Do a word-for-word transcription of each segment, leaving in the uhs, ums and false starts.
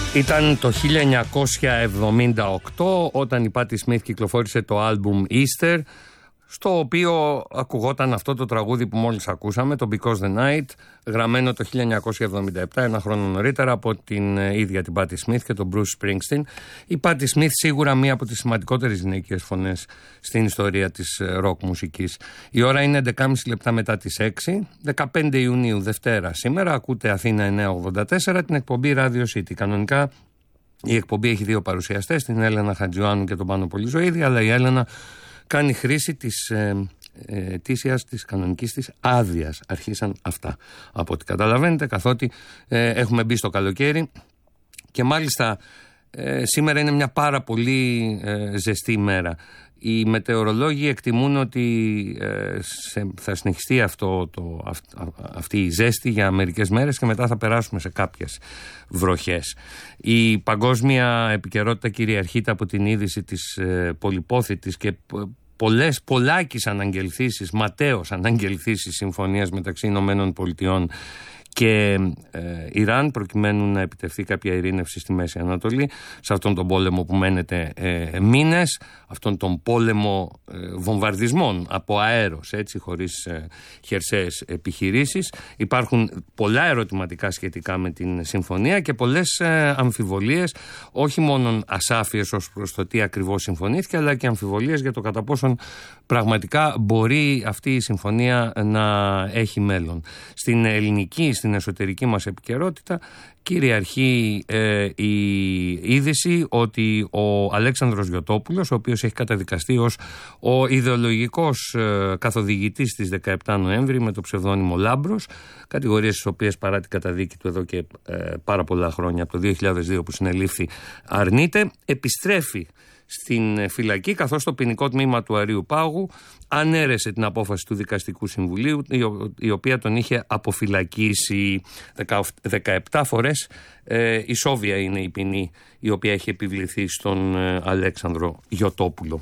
Ήταν το χίλια εννιακόσια εβδομήντα οκτώ όταν η Πάτι Σμιθ κυκλοφόρησε το άλμπουμ Easter, στο οποίο ακουγόταν αυτό το τραγούδι που μόλις ακούσαμε, το Because the Night, γραμμένο το χίλια εννιακόσια εβδομήντα επτά, ένα χρόνο νωρίτερα, από την ίδια την Πάτι Σμιθ και τον Bruce Springsteen. Η Πάτι Σμιθ σίγουρα μία από τις σημαντικότερες γυναικείες φωνές στην ιστορία της ροκ μουσικής. Η ώρα είναι έντεκα και μισή λεπτά μετά τις έξι, δεκαπέντε Ιουνίου, Δευτέρα σήμερα. Ακούτε Αθήνα εννιακόσια ογδόντα τέσσερα, την εκπομπή Radio City. Κανονικά η εκπομπή έχει δύο παρουσιαστές, την Έλενα Χατζιωάννου και τον Πάνο Πολυζωίδη, αλλά η Έλενα κάνει χρήση της ε, ε, τήσιας, της κανονικής της άδειας. Αρχίσαν αυτά, από ό,τι καταλαβαίνετε, καθότι ε, έχουμε μπει στο καλοκαίρι και μάλιστα ε, σήμερα είναι μια πάρα πολύ ε, ζεστή ημέρα. Οι μετεωρολόγοι εκτιμούν ότι ε, σε, θα συνεχιστεί αυτό, το, αυ, αυτή η ζέστη για μερικές μέρες και μετά θα περάσουμε σε κάποιες βροχές. Η παγκόσμια επικαιρότητα κυριαρχείται από την είδηση της ε, πολυπόθητης και πολλές, πολλάκις αναγγελθήσεις, ματέως αναγγελθήσεις συμφωνίας μεταξύ Ηνωμένων Πολιτειών και ε, Ιράν, προκειμένου να επιτευχθεί κάποια ειρήνευση στη Μέση Ανατολή, σε αυτόν τον πόλεμο που μένεται ε, μήνες, αυτόν τον πόλεμο ε, βομβαρδισμών από αέρος, έτσι, χωρίς ε, χερσαίες επιχειρήσεις. Υπάρχουν πολλά ερωτηματικά σχετικά με την συμφωνία και πολλές ε, αμφιβολίες, όχι μόνο ασάφειες ως προς το τι ακριβώς συμφωνήθηκε, αλλά και αμφιβολίες για το κατά πόσον πραγματικά μπορεί αυτή η συμφωνία να έχει μέλλον. Στην ελληνική, στην εσωτερική μας επικαιρότητα κυριαρχεί ε, η είδηση ότι ο Αλέξανδρος Γιωτόπουλος, ο οποίος έχει καταδικαστεί ως ο ιδεολογικός ε, καθοδηγητής της δεκαεπτά Νοέμβρη με το ψευδώνυμο Λάμπρος, κατηγορίες στις οποίες παρά την καταδίκη του εδώ και ε, πάρα πολλά χρόνια, από το δύο χιλιάδες δύο που συνελήφθη, αρνείται, επιστρέφει στην φυλακή, καθώς το ποινικό τμήμα του Αρείου Πάγου ανέρεσε την απόφαση του Δικαστικού Συμβουλίου, η οποία τον είχε αποφυλακίσει δεκαεπτά φορές. Ε, ισόβια είναι η ποινή η οποία έχει επιβληθεί στον ε, Αλέξανδρο Γιωτόπουλο.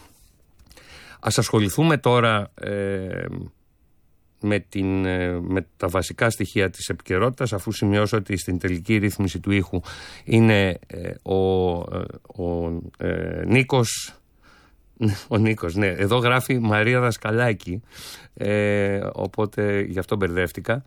Ας ασχοληθούμε τώρα ε, με, την, με τα βασικά στοιχεία της επικαιρότητας, αφού σημειώσω ότι στην τελική ρύθμιση του ήχου είναι ε, ο, ο ε, Νίκος ο Νίκος, ναι, εδώ γράφει Μαρία Δασκαλάκη, ε, οπότε γι' αυτό μπερδεύτηκα.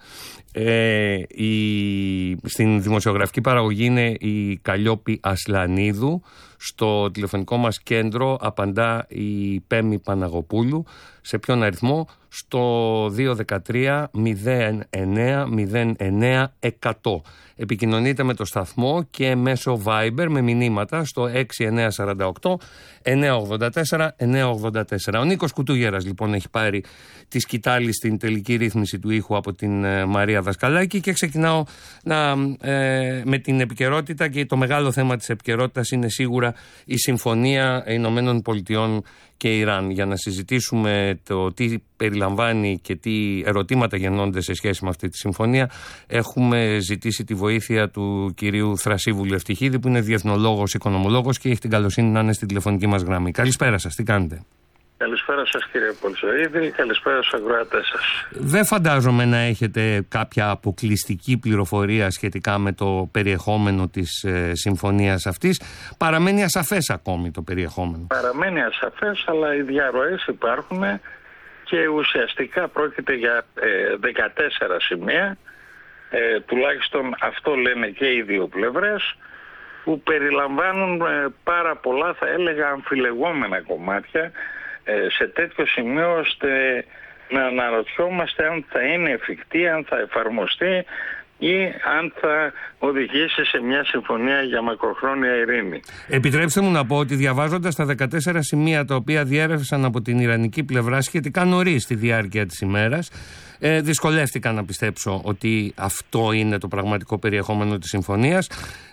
Ε, η, στην δημοσιογραφική παραγωγή είναι η Καλλιόπη Ασλανίδου. Στο τηλεφωνικό μας κέντρο απαντά η Πέμη Παναγοπούλου. Σε ποιον αριθμό? Στο δύο ένα τρία μηδέν εννέα μηδέν εννέα εκατό. Επικοινωνείτε με το σταθμό και μέσω Viber με μηνύματα στο έξι εννέα τέσσερα οκτώ εννέα ογδόντα τέσσερα εννέα ογδόντα τέσσερα. Ο Νίκος Κουτούγερας λοιπόν έχει πάρει τη σκητάλη στην τελική ρύθμιση του ήχου από την ε, Μαρία Δασκαλάκη και ξεκινάω να, ε, με την επικαιρότητα, και το μεγάλο θέμα της επικαιρότητας είναι σίγουρα η Συμφωνία Ηνωμένων Πολιτειών και Ιράν, για να συζητήσουμε το τι περιλαμβάνει και τι ερωτήματα γεννώνται σε σχέση με αυτή τη συμφωνία. Έχουμε ζητήσει τη βοήθεια του κυρίου Θρασίβουλου Ευτυχίδη, που είναι διεθνολόγος, οικονομολόγος και έχει την καλοσύνη να είναι στην τηλεφωνική μας γραμμή. Καλησπέρα σας, τι κάνετε? Καλησπέρα σας κύριε Πολυζωίδη, καλησπέρα στους ακροατές σας. Δεν φαντάζομαι να έχετε κάποια αποκλειστική πληροφορία σχετικά με το περιεχόμενο της ε, συμφωνίας αυτής. Παραμένει ασαφές ακόμη το περιεχόμενο. Παραμένει ασαφές, αλλά οι διαρροές υπάρχουν και ουσιαστικά πρόκειται για ε, δεκατέσσερα σημεία, ε, τουλάχιστον αυτό λένε και οι δύο πλευρές, που περιλαμβάνουν ε, πάρα πολλά, θα έλεγα, αμφιλεγόμενα κομμάτια, σε τέτοιο σημείο ώστε να αναρωτιόμαστε αν θα είναι εφικτή, αν θα εφαρμοστεί ή αν θα οδηγήσει σε μια συμφωνία για μακροχρόνια ειρήνη. Επιτρέψτε μου να πω ότι διαβάζοντας τα δεκατέσσερα σημεία τα οποία διέρευσαν από την ιρανική πλευρά σχετικά νωρίς στη διάρκεια της ημέρας, ε, δυσκολεύτηκα να πιστέψω ότι αυτό είναι το πραγματικό περιεχόμενο της συμφωνίας,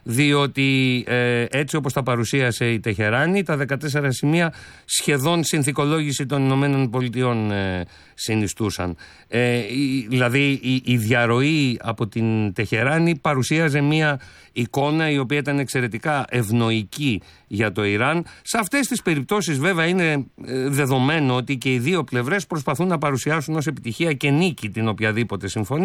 διότι ε, έτσι όπως τα παρουσίασε η Τεχεράνη, τα δεκατέσσερα σημεία σχεδόν συνθηκολόγηση των Ηνωμένων Πολιτειών ε, συνιστούσαν. Ε, η, δηλαδή η, η διαρροή από την Τεχεράνη παρουσίαζε μια εικόνα η οποία ήταν εξαιρετικά ευνοϊκή για το Ιράν. Σε αυτές τις περιπτώσεις βέβαια είναι ε, δεδομένο ότι και οι δύο πλευρές προσπαθούν να παρουσιάσουν ως επιτυχία και νίκη την οποιαδήποτε συμφωνία.